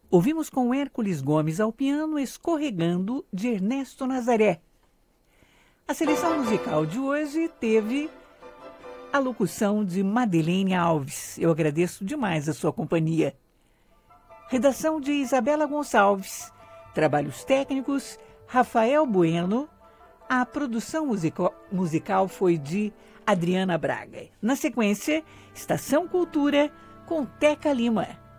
Ouvimos com Hércules Gomes ao piano Escorregando, de Ernesto Nazaré. A seleção musical de hoje teve a locução de Madeleine Alves. Eu agradeço demais a sua companhia. Redação de Isabela Gonçalves. Trabalhos técnicos, Rafael Bueno. A produção musical foi de Adriana Braga. Na sequência, Estação Cultura com Teca Lima.